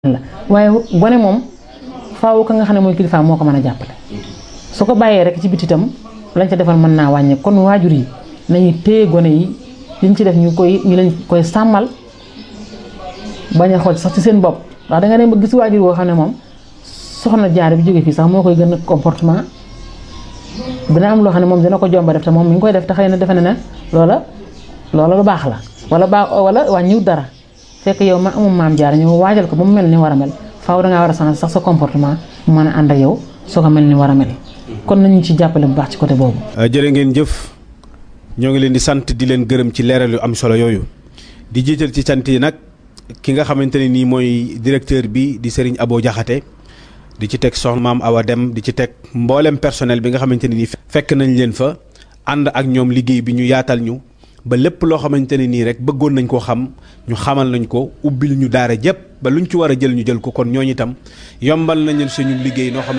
la waaye gone moom faaw ka nga xam ne mooy kilifa moo ko mën a jàppale su ko bàyyee rek ci biti itam lañ ca defal mën naa wàññi kon waajur yi nañu téye gone yi liñ ci def ñu leen koy sàmmal bañ a xool sax ci seen bopp ndax da nga ne ba gis waajur woo xam ne moom soxna jaar bi jóge fii sax moo koy gën a comportement dina am loo xam ne moom dina ko jomba def te moom mi ngi koy def te xëy na defe na ne loola lu baax la wala wàññiwut dara fekk yow ma amum maam jaar ñëw waajal ko ba mu mel ni war a mel faaw dangaa war a changer sax sa comportement mu mën a ànd ak yow soo ko mel ni war a mel kon nañu ci jàppale bu baax ci côté boobu. jërë ngeen jëf ñoo ngi leen di sant di leen gërëm ci leeral yu am solo yooyu di jiital ci sant yi nag ki nga xamante ne nii mooy directeur bi di Serigne Abo Diakhaté di ci teg soxna maam Awa Dem di ci teg mboolem personnel bi nga xamante ne nii fekk nañ leen fa ànd ak ñoom liggéey bi ñu yaatal ñu ba lépp loo xamante ne nii rek bëggoon nañ koo xam ñu xamal nañ ko ubbil ñu daara jëpp ba luñ ci war a jël ñu jël ko kon ñooñu itam yombal nañ leen suñu liggéey noo xam